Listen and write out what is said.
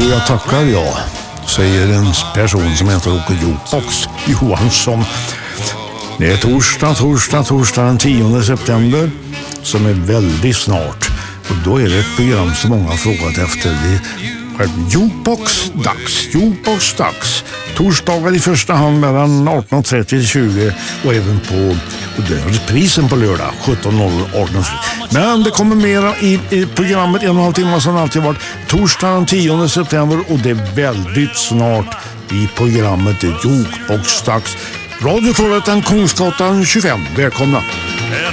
jag tackar jag, säger en person som heter Åke Jukebox Johansson. Det är torsdag den 10 september som är väldigt snart. Och då är det ett program som många har frågat efter. Det är Jukebox dags. Torsdagar i första hand mellan 18.30 till 20 och även på reprisen på lördag 17.00-18.30. Men det kommer mera i programmet 1,5 timmar som alltid varit. Torsdag den 10 september och det är väldigt snart i programmet Jukebox dags. Radio Trollhättan, Kungsgatan 25. Välkomna!